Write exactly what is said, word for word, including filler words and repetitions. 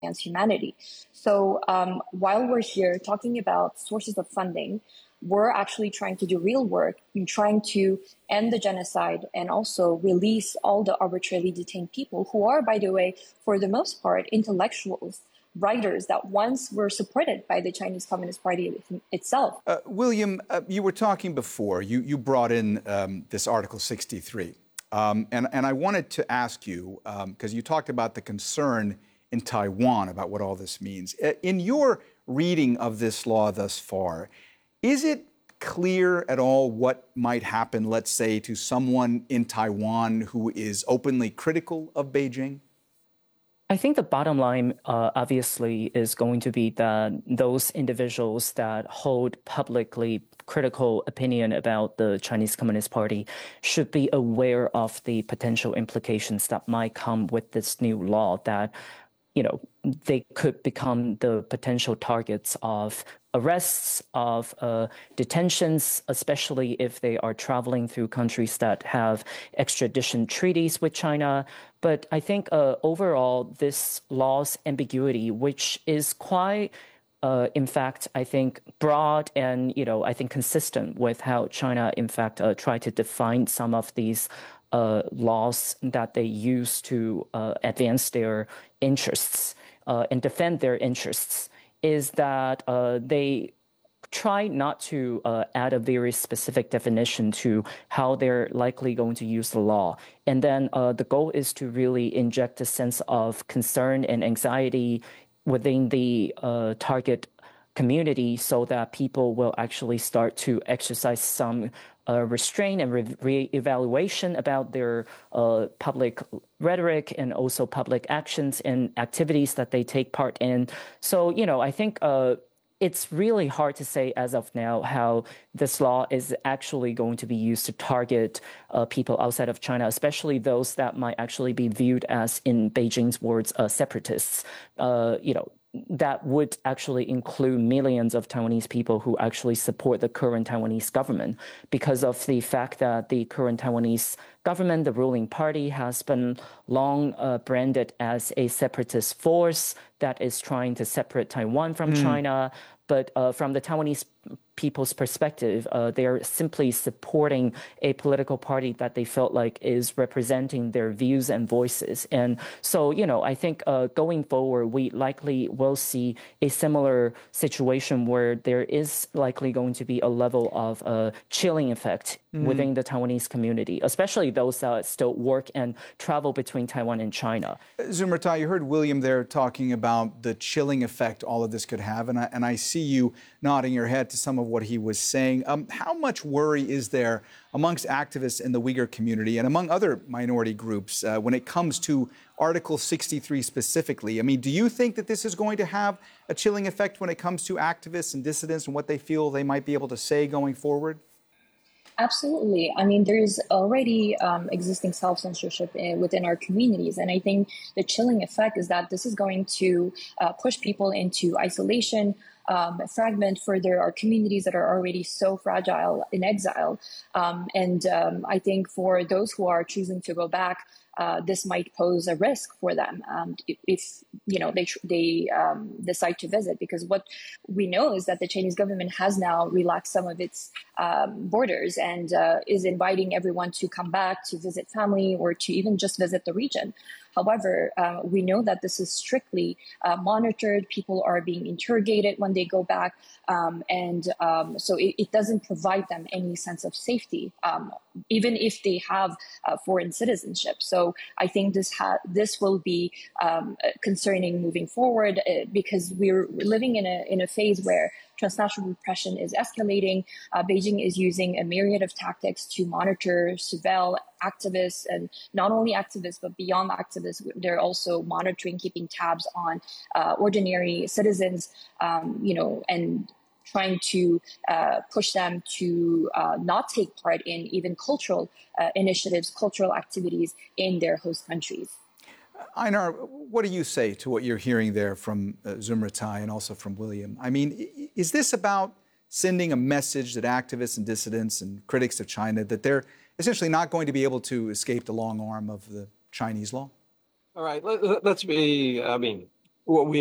against humanity. So um, while we're here talking about sources of funding, we're actually trying to do real work in trying to end the genocide and also release all the arbitrarily detained people who are, by the way, for the most part, intellectuals, writers that once were supported by the Chinese Communist Party itself. Uh, William, uh, you were talking before, you, you brought in um, this Article sixty-three. Um, and, and I wanted to ask you, because um, you talked about the concern in Taiwan about what all this means. In your reading of this law thus far, is it clear at all what might happen, let's say, to someone in Taiwan who is openly critical of Beijing? I think the bottom line, uh, obviously, is going to be that those individuals that hold publicly critical opinion about the Chinese Communist Party should be aware of the potential implications that might come with this new law, that, you know, they could become the potential targets of arrests, of uh, detentions, especially if they are traveling through countries that have extradition treaties with China. But I think uh, overall, this law's ambiguity, which is quite, uh, in fact, I think broad and, you know, I think consistent with how China, in fact, uh, tried to define some of these uh, laws that they use to uh, advance their interests uh, and defend their interests, is that uh, they try not to uh, add a very specific definition to how they're likely going to use the law. And then uh, the goal is to really inject a sense of concern and anxiety within the uh, target community so that people will actually start to exercise some uh, restraint and re- re-evaluation about their uh, public rhetoric and also public actions and activities that they take part in. So, you know, I think uh, it's really hard to say as of now how this law is actually going to be used to target uh, people outside of China, especially those that might actually be viewed as, in Beijing's words, uh, separatists. Uh, you know, that would actually include millions of Taiwanese people who actually support the current Taiwanese government, because of the fact that the current Taiwanese government, the ruling party, has been long uh, branded as a separatist force that is trying to separate Taiwan from mm. China. But uh, from the Taiwanese people's perspective, uh, they're simply supporting a political party that they felt like is representing their views and voices. And so, you know, I think uh, going forward, we likely will see a similar situation where there is likely going to be a level of uh, chilling effect mm. within the Taiwanese community, especially those that still work and travel between Taiwan and China. Zumrata, you heard William there talking about the chilling effect all of this could have, and I, and I see you nodding your head to some of what he was saying. Um, how much worry is there amongst activists in the Uyghur community and among other minority groups uh, when it comes to Article sixty-three specifically? I mean, do you think that this is going to have a chilling effect when it comes to activists and dissidents and what they feel they might be able to say going forward? Absolutely. I mean, there is already um, existing self-censorship within our communities. And I think the chilling effect is that this is going to uh, push people into isolation, um, fragment further our communities that are already so fragile in exile. Um, and um, I think for those who are choosing to go back, Uh, this might pose a risk for them um, if, you know, they they um, decide to visit, because what we know is that the Chinese government has now relaxed some of its um, borders and uh, is inviting everyone to come back to visit family or to even just visit the region. However, uh, we know that this is strictly uh, monitored. People are being interrogated when they go back. Um, and um, so it, it doesn't provide them any sense of safety, um, even if they have uh, foreign citizenship. So I think this ha- this will be um, concerning moving forward uh, because we're living in a in a phase where transnational repression is escalating. Uh, Beijing is using a myriad of tactics to monitor, surveil activists, and not only activists, but beyond activists. They're also monitoring, keeping tabs on uh, ordinary citizens, um, you know, and trying to uh, push them to uh, not take part in even cultural uh, initiatives, cultural activities in their host countries. Einar, what do you say to what you're hearing there from uh, Zumrata and also from William? I mean, is this about sending a message that activists and dissidents and critics of China that they're essentially not going to be able to escape the long arm of the Chinese law? All right, let, let's be, I mean, What we